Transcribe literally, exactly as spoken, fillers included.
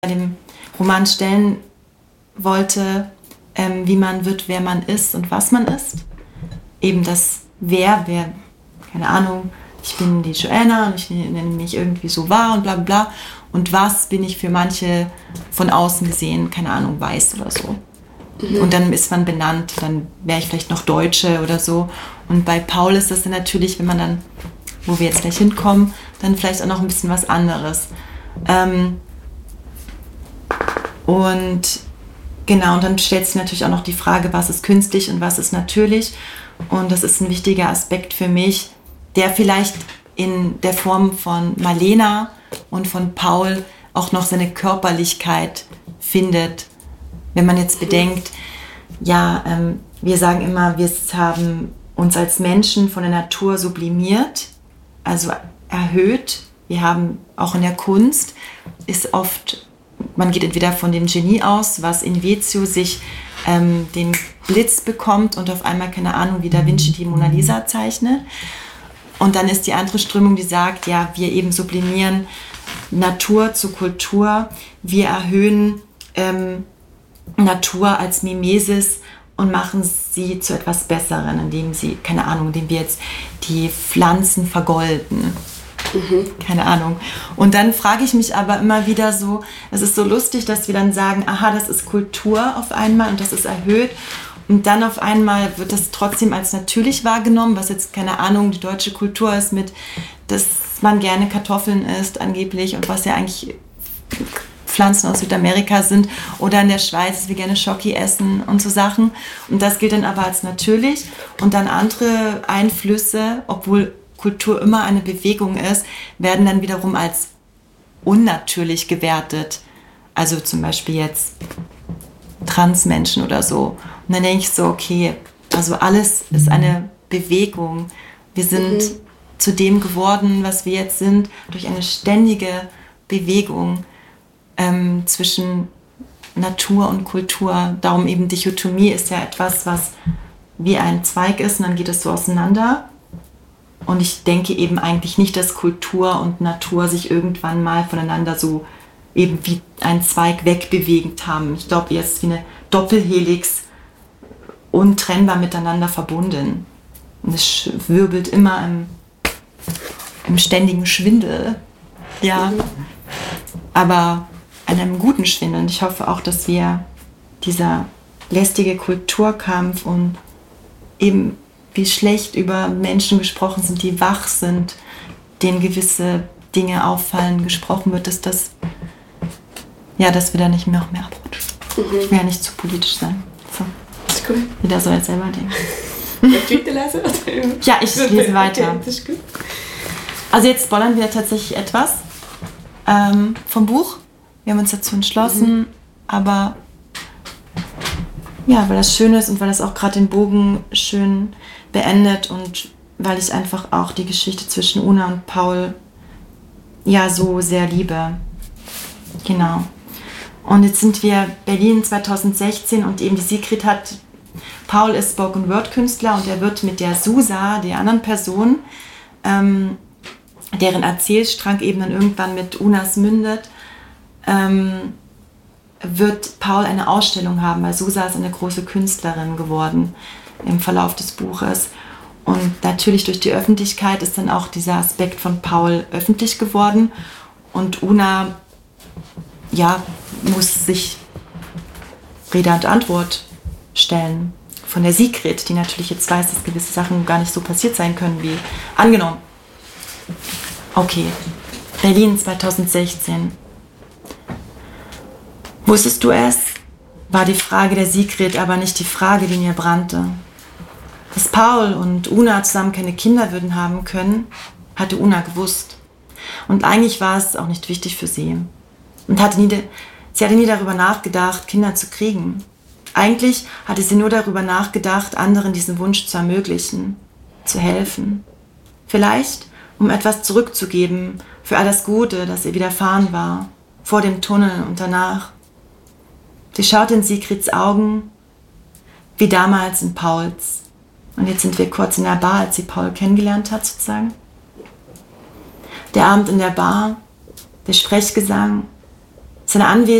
dem Roman stellen wollte, ähm, wie man wird, wer man ist und was man ist. Eben das Wer, wer, keine Ahnung, ich bin die Joanna und ich nenne mich irgendwie so wahr und bla bla bla. Und was bin ich für manche von außen gesehen, keine Ahnung, weiß oder so. Mhm. Und dann ist man benannt, dann wäre ich vielleicht noch Deutsche oder so. Und bei Paul ist das dann natürlich, wenn man dann, wo wir jetzt gleich hinkommen, dann vielleicht auch noch ein bisschen was anderes. Ähm, und genau, und dann stellt sich natürlich auch noch die Frage, was ist künstlich und was ist natürlich. Und das ist ein wichtiger Aspekt für mich, der vielleicht in der Form von Malena und von Paul auch noch seine Körperlichkeit findet. Wenn man jetzt bedenkt, ja, ähm, wir sagen immer, wir haben uns als Menschen von der Natur sublimiert, also erhöht. Wir haben auch in der Kunst, ist oft, man geht entweder von dem Genie aus, was in Vezio sich ähm, den Blitz bekommt und auf einmal, keine Ahnung, wie Da Vinci die Mona Lisa zeichnet. Und dann ist die andere Strömung, die sagt, ja, wir eben sublimieren Natur zu Kultur, wir erhöhen ähm, Natur als Mimesis und machen sie zu etwas Besseren, indem sie, keine Ahnung, indem wir jetzt die Pflanzen vergolden. Mhm. Keine Ahnung. Und dann frage ich mich aber immer wieder so, es ist so lustig, dass wir dann sagen, aha, das ist Kultur auf einmal und das ist erhöht. Und dann auf einmal wird das trotzdem als natürlich wahrgenommen, was jetzt, keine Ahnung, die deutsche Kultur ist mit, dass man gerne Kartoffeln isst angeblich und was ja eigentlich Pflanzen aus Südamerika sind, oder in der Schweiz, dass wir gerne Schoki essen und so Sachen. Und das gilt dann aber als natürlich. Und dann andere Einflüsse, obwohl Kultur immer eine Bewegung ist, werden dann wiederum als unnatürlich gewertet. Also zum Beispiel jetzt Transmenschen oder so. Und dann denke ich so, okay, also alles ist eine Bewegung. Wir sind mhm. zu dem geworden, was wir jetzt sind, durch eine ständige Bewegung ähm, zwischen Natur und Kultur. Darum eben Dichotomie ist ja etwas, was wie ein Zweig ist und dann geht es so auseinander. Und ich denke eben eigentlich nicht, dass Kultur und Natur sich irgendwann mal voneinander so eben wie ein Zweig wegbewegt haben. Ich glaube, jetzt wie eine Doppelhelix untrennbar miteinander verbunden. Und es wirbelt immer im, im ständigen Schwindel. Ja, aber an einem guten Schwindel. Und ich hoffe auch, dass wir dieser lästige Kulturkampf und eben wie schlecht über Menschen gesprochen sind, die wach sind, denen gewisse Dinge auffallen, gesprochen wird, dass das, ja, dass wir da nicht mehr, noch mehr abrutschen. Mhm. Ich will ja nicht zu politisch sein. So. Das ist gut. Jeder soll jetzt selber denken. Willst du weiterlesen? Ja, ich lese weiter. Okay, das ist gut. Also jetzt spoilern wir tatsächlich etwas ähm, vom Buch. Wir haben uns dazu entschlossen, mhm. aber ja, weil das schön ist und weil das auch gerade den Bogen schön beendet und weil ich einfach auch die Geschichte zwischen Una und Paul ja so sehr liebe. Genau. Und jetzt sind wir Berlin zwanzig sechzehn und eben die Sigrid hat, Paul ist Spoken-Word-Künstler und er wird mit der Susa, der anderen Person, ähm, deren Erzählstrang eben dann irgendwann mit Unas mündet, ähm, wird Paul eine Ausstellung haben, weil Susa ist eine große Künstlerin geworden im Verlauf des Buches. Und natürlich durch die Öffentlichkeit ist dann auch dieser Aspekt von Paul öffentlich geworden. Und Una, ja, muss sich Rede und Antwort stellen von der Sigrid, die natürlich jetzt weiß, dass gewisse Sachen gar nicht so passiert sein können, wie angenommen. Okay, Berlin zwanzig sechzehn. Wusstest du es? War die Frage der Sigrid aber nicht die Frage, die mir brannte. Dass Paul und Una zusammen keine Kinder würden haben können, hatte Una gewusst. Und eigentlich war es auch nicht wichtig für sie. Und hatte nie de- sie hatte nie darüber nachgedacht, Kinder zu kriegen. Eigentlich hatte sie nur darüber nachgedacht, anderen diesen Wunsch zu ermöglichen, zu helfen. Vielleicht, um etwas zurückzugeben für all das Gute, das ihr widerfahren war, vor dem Tunnel und danach. Sie schaute in Sigrids Augen, wie damals in Pauls. Und jetzt sind wir kurz in der Bar, als sie Paul kennengelernt hat, sozusagen. Der Abend in der Bar, der Sprechgesang, so eine